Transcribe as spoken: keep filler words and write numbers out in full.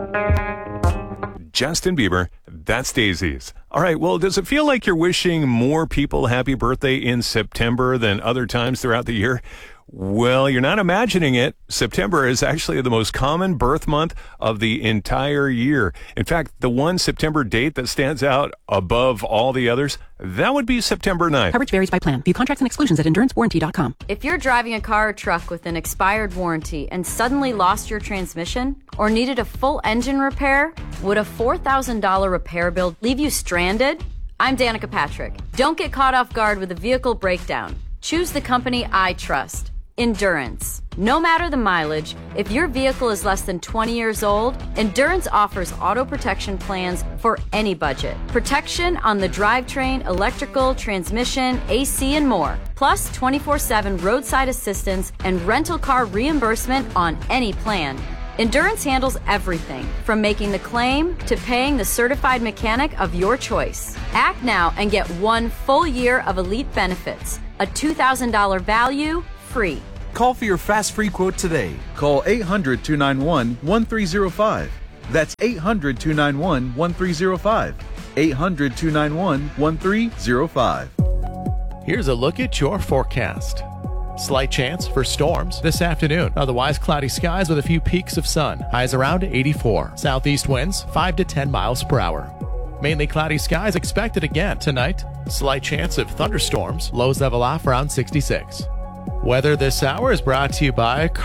Justin Bieber, that's Daisies. All right, well, does it feel like you're wishing more people happy birthday in September than other times throughout the year? Well, you're not imagining it. September is actually the most common birth month of the entire year. In fact, the one September date that stands out above all the others, that would be September ninth. Coverage varies by plan. View contracts and exclusions at endurance warranty dot com. If you're driving a car or truck with an expired warranty and suddenly lost your transmission or needed a full engine repair, would a four thousand dollars repair bill leave you stranded? I'm Danica Patrick. Don't get caught off guard with a vehicle breakdown. Choose the company I trust. Endurance. No matter the mileage, if your vehicle is less than twenty years old, Endurance offers auto protection plans for any budget. Protection on the drivetrain, electrical, transmission, A C, and more. Plus twenty-four seven roadside assistance and rental car reimbursement on any plan. Endurance handles everything, from making the claim to paying the certified mechanic of your choice. Act now and get one full year of elite benefits. A two thousand dollars value, free. Call for your fast free quote today. Call eight hundred, two nine one, one three zero five. That's eight hundred, two nine one, one three zero five. eight hundred, two nine one, one three zero five. Here's a look at your forecast. Slight chance for storms this afternoon. Otherwise, cloudy skies with a few peaks of sun. Highs around eighty-four. Southeast winds five to ten miles per hour. Mainly cloudy skies expected again tonight. Slight chance of thunderstorms. Lows level off around sixty-six. Weather this hour is brought to you by